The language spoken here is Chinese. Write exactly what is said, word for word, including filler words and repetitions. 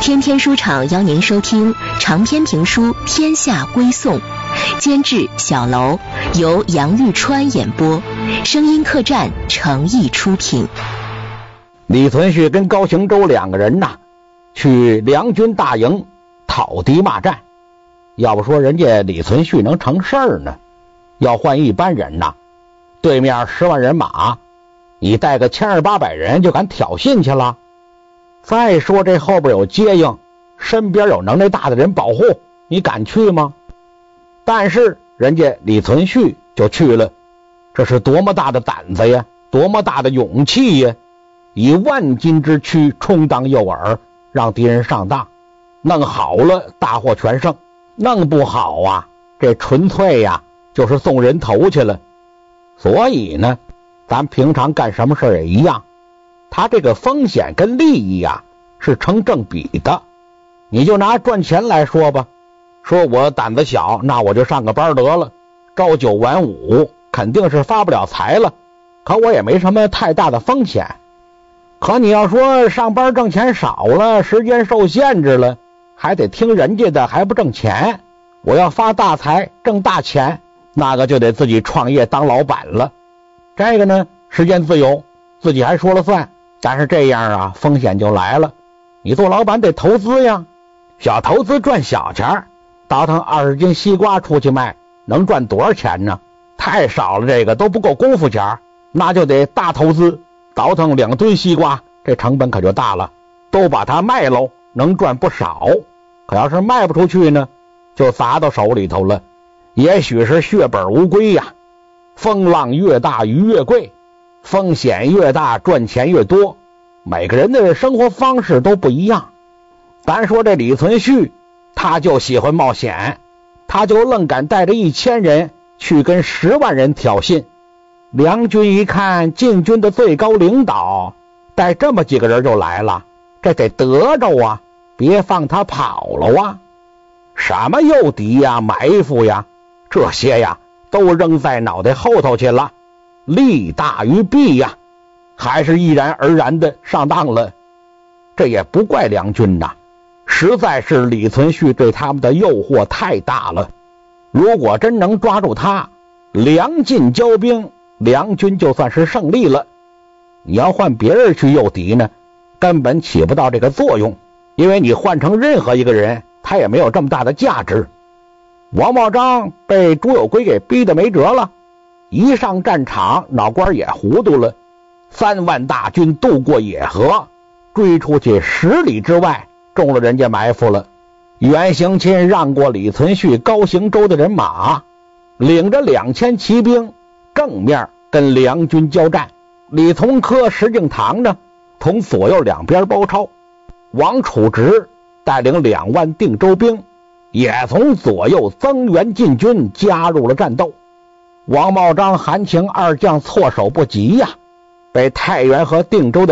天天书场邀您收听长篇评书《天下归宋》，监制小楼，由杨玉川演播，声音客栈诚意出品。 李存勖跟高行周两个人呐，去梁军大营讨敌骂战。要不说人家李存勖能成事儿呢，要换一般人呐，对面十万人马，你带个千二八百人就敢挑衅去了？再说这后边有接应，身边有能耐大的人保护，你敢去吗？但是人家李存勖就去了，这是多么大的胆子呀，多么大的勇气呀！以万金之躯充当诱饵，让敌人上当，弄好了大获全胜，弄不好啊，这纯粹呀就是送人头去了。所以呢，咱平常干什么事也一样，他这个风险跟利益啊是成正比的。你就拿赚钱来说吧，说我胆子小，那我就上个班得了，朝九晚五，肯定是发不了财了，可我也没什么太大的风险。可你要说上班挣钱少了，时间受限制了，还得听人家的，还不挣钱。我要发大财挣大钱，那个就得自己创业当老板了。这个呢，时间自由，自己还说了算，但是这样啊，风险就来了。你做老板得投资呀，小投资赚小钱，倒腾二十斤西瓜出去卖，能赚多少钱呢？太少了，这个都不够功夫钱，那就得大投资，倒腾两吨西瓜，这成本可就大了，都把它卖喽，能赚不少。可要是卖不出去呢，就砸到手里头了，也许是血本无归呀。风浪越大鱼越贵，风险越大赚钱越多，每个人的生活方式都不一样。咱说这李存勖他就喜欢冒险，他就愣敢带着一千人去跟十万人挑衅。梁军一看晋军的最高领导带这么几个人就来了，这得得着啊，别放他跑了啊。什么诱敌呀埋伏呀，这些呀都扔在脑袋后头去了，利大于弊呀，还是毅然而然的上当了。这也不怪梁军呐，实在是李存勖对他们的诱惑太大了。如果真能抓住他，梁晋交兵，梁军就算是胜利了。你要换别人去诱敌呢，根本起不到这个作用，因为你换成任何一个人，他也没有这么大的价值。王茂章被朱有圭给逼得没辙了，一上战场脑瓜也糊涂了，三万大军渡过野河，追出去十里之外，中了人家埋伏了。袁行钦让过李存勖高行周的人马，领着两千骑兵正面跟梁军交战。李从珂、石敬瑭呢，从左右两边包抄。王处直带领两万定州兵，也从左右增援晋军，加入了战斗。王茂章、韩情二将措手不及呀，被太原和定州的